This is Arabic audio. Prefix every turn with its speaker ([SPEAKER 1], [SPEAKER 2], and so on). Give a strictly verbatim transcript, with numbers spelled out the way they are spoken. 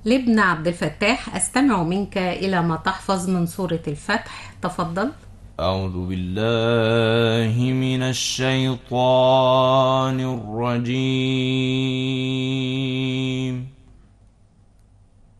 [SPEAKER 1] لابن عبد الفتاح، أستمع منك إلى ما تحفظ من سورة الفتح. تفضل.
[SPEAKER 2] أعوذ بالله من الشيطان الرجيم.